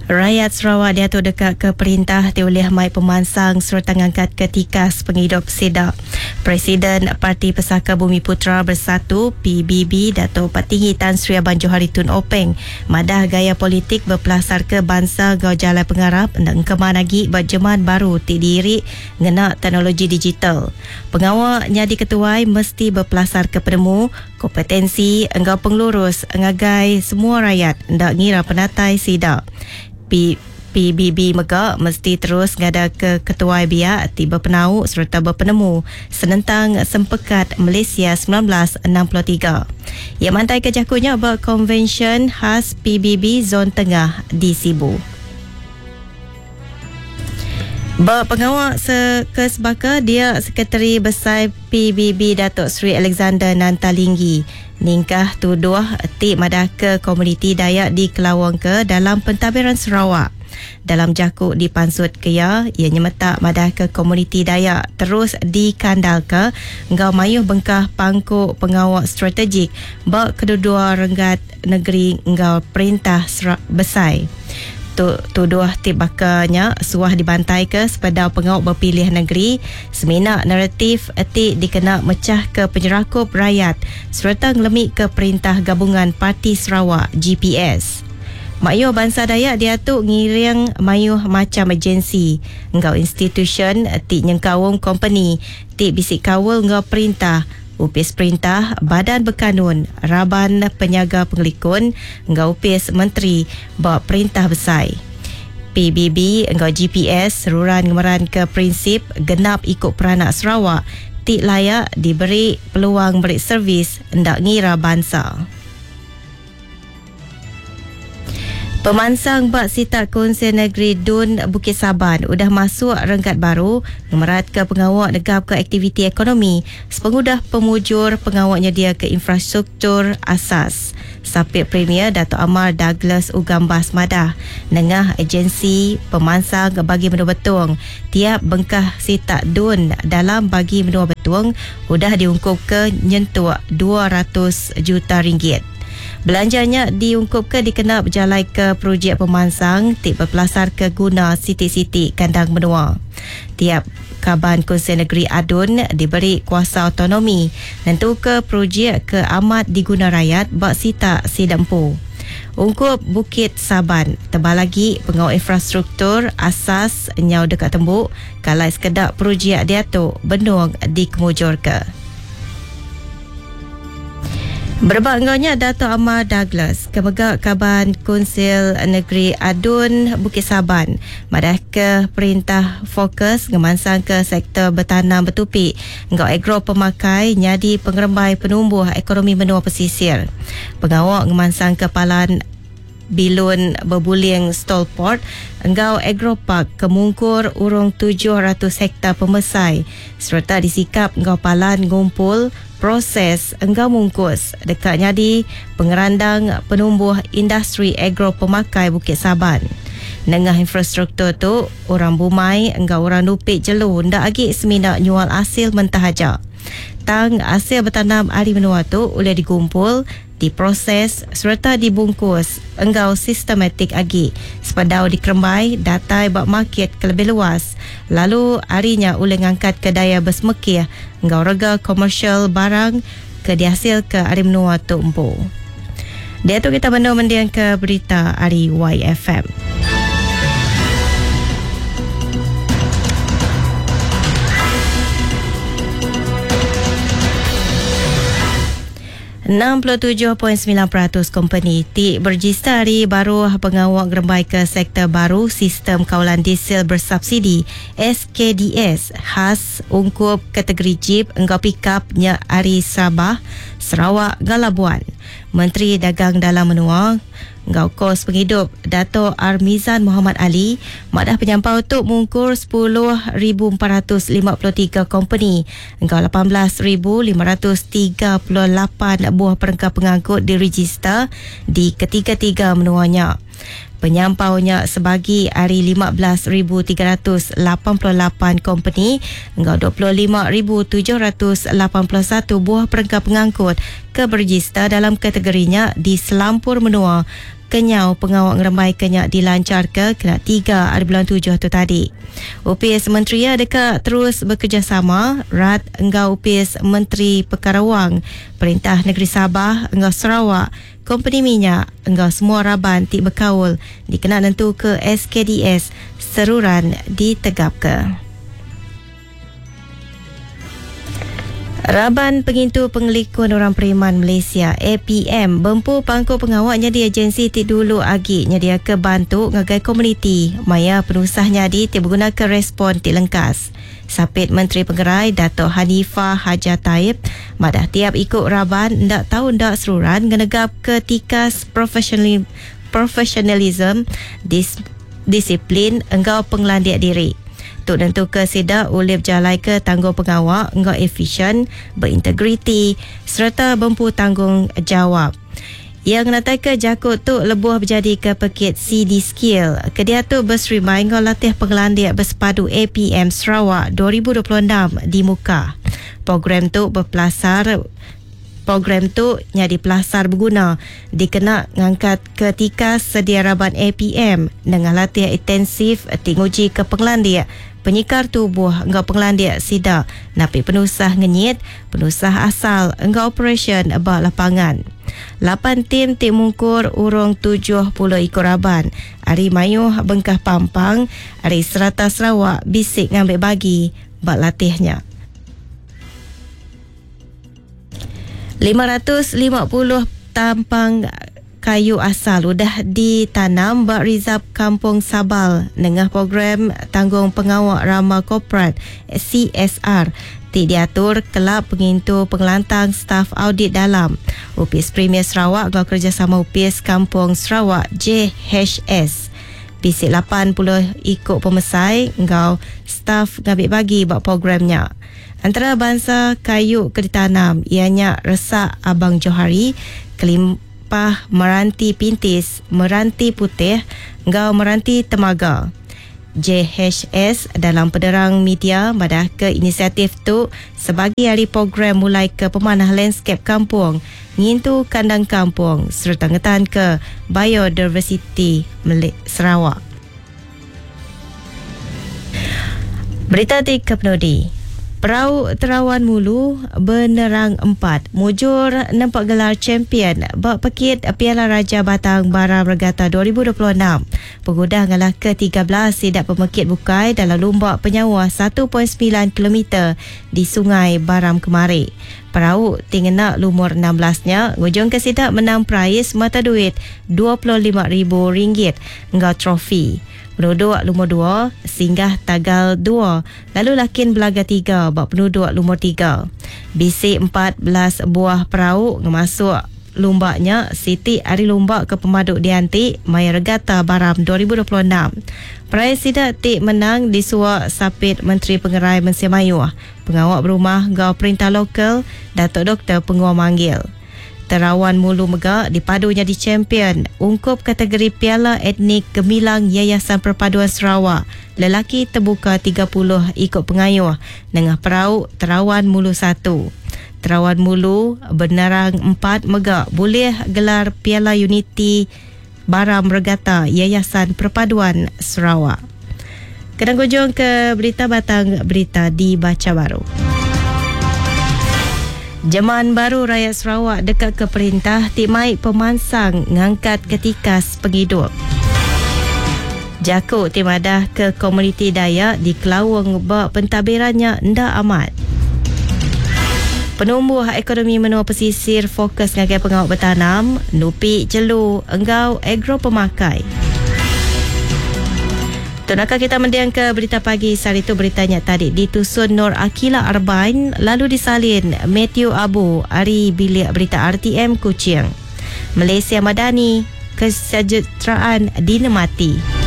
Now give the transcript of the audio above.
Rakyat Sarawak diatur dekat ke perintah dioleh Mai Pemansang Surutan Angkat Ketikas Penghidup Sedak. Presiden Parti Pesaka Bumi Putra Bersatu PBB Dato' Petinggi Tan Sri Abang Johari Tun Openg madah gaya politik berpelasar ke bangsa gau jalan pengarap dan kemanagi berjeman baru tidiri ngena teknologi digital. Pengawal nyadi ketuai mesti berpelasar ke penemu kompetensi engkau pengelurus ngagai semua rakyat ndak ngira penatai sidak. PBB Megak mesti terus ngada ke ketua biak tiba penau serta berpenemu senentang sempekat Malaysia 1963. Ia mantai kejakunya berkonvensyen khas PBB Zon Tengah di Sibu. Pengawal Kesbaka dia Sekretari Besar PBB Datuk Seri Alexander Nantalinggi ningkah tuduh ti madah ke komuniti Dayak di Kelawang ke dalam pentadbiran Sarawak. Dalam jakuk di Pansut Kea, ia nyemetak madah ke komuniti Dayak terus dikandal ke ngau mayuh bengkah pangkuk pengawal strategik bak kedua renggat negeri ngau perintah besar. Tuduh tibakanya suah dibantai ke sepeda pengawal berpilih negeri semina naratif etik dikena mecah ke penyerakup rakyat serta ngelemik ke perintah gabungan Parti Sarawak GPS. Mayuh bangsa Dayak diatuk ngiring mayuh macam agensi ngau institution etik nyengkawung company tik bisik kawal ngau perintah upis perintah, badan berkanun, raban penyaga pengelikun, engkau upis menteri, bawa perintah besar. PBB, engkau GPS, seruran ngemeran ke prinsip genap ikut peranak Sarawak, tik layak diberi peluang beri servis, ndak ngira bangsa. Pemansang bak sitak Konsil Negeri Dun Bukit Saban udah masuk renggat baru ngemerat ke pengawak negap ke aktiviti ekonomi sepengudah pemujur pengawak nyedia ke infrastruktur asas. Sapit Premier Dato' Amar Douglas Ugambas madah nengah agensi pemansang bagi menua betung tiap bengkah sitak Dun dalam bagi menua betung udah diungkup ke nyentuh 200 juta ringgit. Belanjanya diungkup ke dikena berjalai ke projek pemansang tik berpelasar ke guna siti-siti kandang benua. Tiap Kaban Konsil Negeri Adun diberi kuasa autonomi nentu ke projek ke amat diguna rakyat bak sita sidampu. Ungkup Bukit Saban tebal lagi pengawal infrastruktur asas nyau dekat tembuk kalai sekedar projek diatuk benung dikemujur ke. Berbangganya Dato' Amar Douglas, Kemegak Kaban Konsil Negeri Adun Bukit Saban, madah ke perintah fokus ngemansang ke sektor bertanam bertupik, ngau agro pemakai nyadi pengerembai penumbuh ekonomi benua pesisir. Pengawak ngemansang ke palan Bilun Berbuling Stolport, engkau agropark kemungkur urung 700 hektar pemesai serta disikap engkau palan ngumpul proses engkau mungkus dekat nyadi pengerandang penumbuh industri agro pemakai Bukit Saban. Nengah infrastruktur tu orang bumai engkau orang dupik jelu ndak lagi semina nyual hasil mentah aja. Tang hasil bertanam hari menua tu boleh dikumpul, diproses serta dibungkus engkau sistematik agi sepadau dikerembai datai bak market ke lebih luas lalu harinya boleh ngangkat ke daya bersemekih engkau rega komersial barang ke dihasil ke hari menua tu empu. Dia tu kita bandung mendiang ke berita hari YFM. .9% company tik berregister hari baru pengawak gerembai ke sektor baru sistem kawalan diesel bersubsidi SKDS khas ungkup kategori Jeep engkau pick-up nya hari Sabah Sarawak Galabuan. Menteri Dagang Dalam Menua engkau kos penghidup Dato' Armizan Muhammad Ali madah penyampau untuk mungkur 10,453 company engkau 18,538 buah perangkat pengangkut diregister di ketiga-tiga menuanya. Penyampaunya sebagi hari 15,388 company engkau 25,781 buah perangkat pengangkut ke berregister dalam kategorinya di selampur menua kenyau pengawak ngerembai kenyak dilancar ke kena 3 hari bulan 7 tu tadi. UPS Menteri dekat terus bekerjasama rat engkau UPS Menteri Perkara Wang, Perintah Negeri Sabah, engkau Sarawak, Company Minyak, engkau semua raban tik berkaul dikena nentu ke SKDS seruran ditegap ke. Raban Pengintu Pengelikuan Orang Periman Malaysia APM bempu pangku pengawaknya di agensi tik dulu agi nyadia ke bantu ngagai komuniti maya penusahnya di tik berguna ke respon tik lengkas. Sapit Menteri Pengerai Dato' Hanifah Haja Taib madah tiap ikut raban ndak tahu ndak seruran ngenegap ke tikas profesionalism disiplin engkau penglandiak diri. Untuk tentu ke sidak ulip jalai ke tanggung pengawak engkau efisien, berintegriti serta bempu tanggung jawab. Yang natai ke jakut tu lebuh berjadi ke pekit CD skill. Kedia tu berserimai engkau latih penglandiak bersepadu APM Sarawak 2026 di muka. Program tu nyadi pelasar berguna dikena ngangkat ketika sedia raban APM dengan latihan intensif tinguji ke penglandiak penyikar tubuh engkau penglandiak sida napi penusah ngenyit penusah asal engkau operation abah lapangan. 8 tim tik mungkur urung 70 ikut raban Ari Mayuh Bengkah Pampang Ari Serata Sarawak bisik ngambil bagi bak latihnya. 550 tampang kayu asal sudah ditanam bak Rizab Kampung Sabal dengan program tanggung pengawak ramah korporat CSR tik diatur kelab pengintu pengelantang staf audit dalam UPS Premier Sarawak gau kerjasama UPS Kampung Sarawak JHS bisik 80 ikut pemesai gau staf ngambil bagi bak programnya. Antara bangsa kayu ke ditanam ianya resak abang johari, kelimpah meranti pintis, meranti putih, engkau meranti temaga. JHS dalam pederang media madah ke inisiatif tu sebagai hari program mulai ke pemanah landscape kampung, ngintu kandang kampung serta ngetan ke biodiversity Sarawak. Berita di Kepnodi. Perahu Terawan Mulu Benerang 4 mujur nampak gelar champion bak pekit Piala Raja Batang Baram Regatta 2026. Pengudah ngalah ke-13 sidak pemekit bukai dalam lomba penyawa 1.9 km di Sungai Baram Kemari. Perahu tinggal lumur 16-nya ngujung ke sidak menang prize mata duit RM25,000 engkau trofi. Penduduk lumur 2 singgah tagal 2 lalu lakin belaga 3 bak penduduk lumur 3. Bisik 14 buah perahu ngemasuk lombanya Siti Hari Lomba ke Pemaduk Diantik Maya Regatta Baram 2026. Peraih sidak tik menang di suak Sapit Menteri Pengerai Mensia Mayuh, Pengawak Berumah Gau Perintah Lokal Datuk Dr. Penguah Manggil. Terawan Mulu Megak dipadunya di champion ungkup kategori Piala Etnik Gemilang Yayasan Perpaduan Sarawak lelaki terbuka 30 ikut pengayuh dengan perahu Terawan Mulu 1. Terawan Mulu Benerang 4 Megak boleh gelar Piala Unity Baram Regatta Yayasan Perpaduan Sarawak. Kena kunjung ke berita batang berita di Baca Baru. Jemaah Baru Rakyat Sarawak dekat ke perintah timai pemansang ngangkat ketikas penghidup. Jakut timadah ke komuniti Dayak di Kelawang bak pentadbirannya ndak amat. Penumbuh ekonomi menua pesisir fokus ngagai pengawak bertanam, nupi celu, enggau agro pemakai. Tunakah kita mendiang ke berita pagi sehari itu beritanya tadi ditusun Nur Akila Arbain lalu disalin Matthew Abu Ari Bilik Berita RTM Kuching. Malaysia Madani, kesejahteraan dinikmati.